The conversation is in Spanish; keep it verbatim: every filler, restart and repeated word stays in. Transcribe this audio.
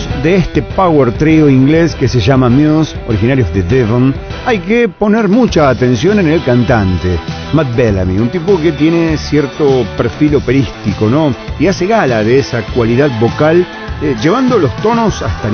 hablamos de este power trio inglés que se llama Muse, originarios de Devon, hay que poner mucha atención en el cantante, Matt Bellamy, un tipo que tiene cierto perfil operístico, ¿no? Y hace gala de esa cualidad vocal, eh, llevando los tonos hasta